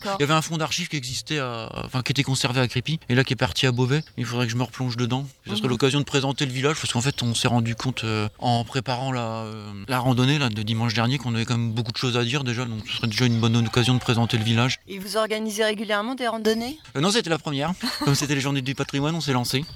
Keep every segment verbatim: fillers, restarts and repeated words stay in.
Il y avait un fonds d'archives qui existait, à... enfin qui était conservé à Crépy, et là qui est parti à Beauvais. Il faudrait que je me replonge dedans. Ce serait mmh. l'occasion de présenter le village, parce qu'en fait on s'est rendu compte euh, en préparant la, euh, la randonnée là, de dimanche dernier qu'on avait quand même beaucoup de choses à dire déjà, donc ce serait déjà une bonne occasion de présenter le village. Et vous organisez régulièrement des randonnées ? euh, Non, c'était la première. Comme c'était les journées du patrimoine, on s'est lancé.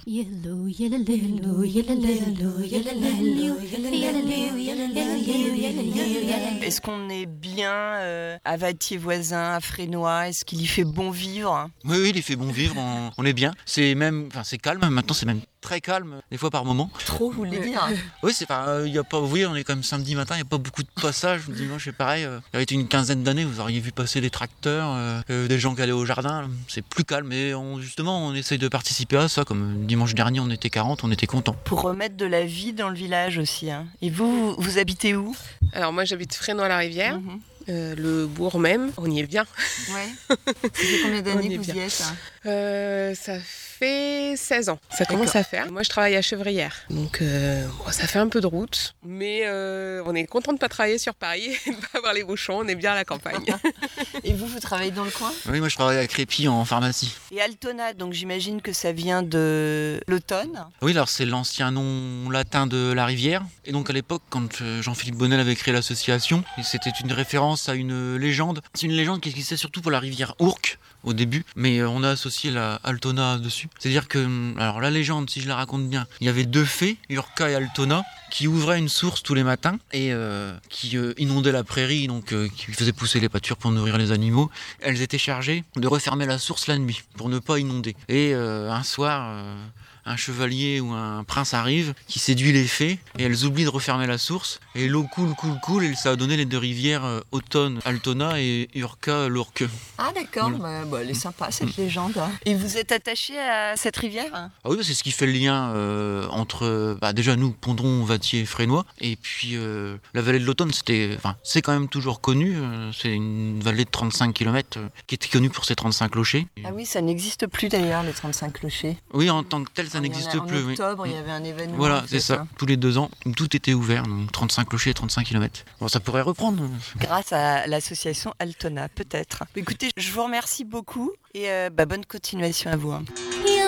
Est-ce qu'on est bien euh, à Vattier-Voisin, à Fresnois ? Est-ce qu'il y fait bon vivre ? Oui, oui, il y fait bon vivre, on, on est bien. C'est même, enfin c'est calme, maintenant c'est même très calme, des fois par moment. Trop, vous voulez dire ? Oui, c'est pas, il euh, y a pas, oui, on est quand même samedi matin, il n'y a pas beaucoup de passages. Dimanche, c'est pareil. Euh, il y a été une quinzaine d'années, vous auriez vu passer des tracteurs, euh, euh, des gens qui allaient au jardin. C'est plus calme, et on, justement, on essaye de participer à ça. Comme dimanche dernier, on était quarante, on était contents. Pour remettre de la vie dans le village aussi. Hein. Et vous, vous, vous habitez où ? Alors moi, j'habite Fresnois-la-Rivière. Mm-hmm. Euh, le bourg même, on y est bien. Ouais. Ça fait combien d'années que vous y êtes ? euh, Ça fait seize ans. Ça commence à faire. Moi, je travaille à Chevrières. Donc, euh, bon, ça fait un peu de route. Mais euh, on est content de ne pas travailler sur Paris et de ne pas avoir les bouchons. On est bien à la campagne. Et vous, vous travaillez dans le coin ? Oui, moi, je travaille à Crépy en pharmacie. Et Altona, donc j'imagine que ça vient de l'automne ? Oui, alors c'est l'ancien nom latin de la rivière. Et donc, à l'époque, quand Jean-Philippe Bonnel avait créé l'association, c'était une référence à une légende. C'est une légende qui existait surtout pour la rivière Ourcq au début, mais on a associé la Altona dessus. C'est-à-dire que, alors la légende, si je la raconte bien, il y avait deux fées, Urca et Altona, qui ouvraient une source tous les matins et euh, qui euh, inondaient la prairie, donc euh, qui faisaient pousser les pâtures pour nourrir les animaux. Elles étaient chargées de refermer la source la nuit pour ne pas inonder. Et euh, un soir, euh, un chevalier ou un prince arrive, qui séduit les fées, et elles oublient de refermer la source, et l'eau coule, coule, coule, et ça a donné les deux rivières euh, Autonne, Altona, et Urca, l'Ourcq. Ah d'accord, voilà. bah, bah, elle est sympa cette mmh. légende. Hein. Et vous êtes attaché à cette rivière ? Ah oui, c'est ce qui fait le lien euh, entre, bah, déjà nous, Pondron, Vattier, Fresnois, et puis euh, la vallée de l'Autonne, c'était, enfin, c'est quand même toujours connu, euh, c'est une vallée de trente-cinq kilomètres, euh, qui était connue pour ses trente-cinq clochers. Ah oui, ça n'existe plus d'ailleurs, les trente-cinq clochers. Oui, en tant que tel, ça n'existe a, plus. En octobre, oui. il y avait un événement. Voilà, c'est ça. Tous les deux ans, tout était ouvert, donc trente-cinq clochers et trente-cinq kilomètres. Bon, ça pourrait reprendre. Grâce à l'association Altona, peut-être. Écoutez, je vous remercie beaucoup et euh, bah, bonne continuation à vous. Hein.